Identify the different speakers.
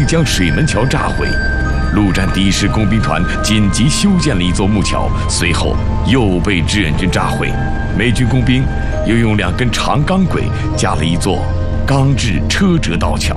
Speaker 1: 将水门桥炸毁。陆战第一师工兵团紧急修建了一座木桥，随后又被志愿军炸毁。美军工兵又用2根长钢轨架了一座钢制车辙道桥。